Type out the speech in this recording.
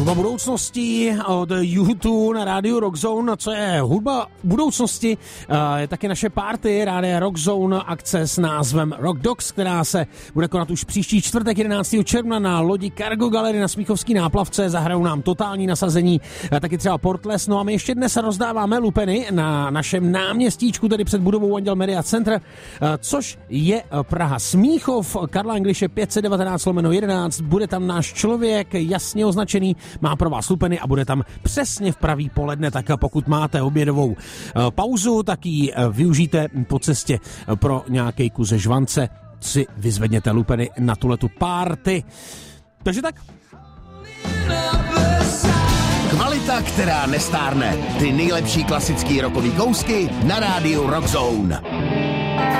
Hudba budoucnosti od U2 na rádiu Rockzone. Co je hudba budoucnosti? Je taky naše party rádia Rockzone, akce s názvem Rock Dogs, která se bude konat už příští čtvrtek 11. června na lodi Cargo Gallery na Smíchovský náplavce. Zahrajou nám totální nasazení, taky třeba Portles. No a my ještě dnes rozdáváme lupeny na našem náměstíčku, tedy před budovou Anděl Media Center, což je Praha Smíchov, Karla Engliše 519/11. Bude tam náš člověk, jasně označený, má pro vás lupeny a bude tam přesně v pravý poledne, tak pokud máte obědovou pauzu, tak ji využijte po cestě pro nějaký kus žvance, si vyzvedněte lupeny na tuhletu party. Takže tak. Kvalita, která nestárne. Ty nejlepší klasický rockový kousky na rádiu Rockzone.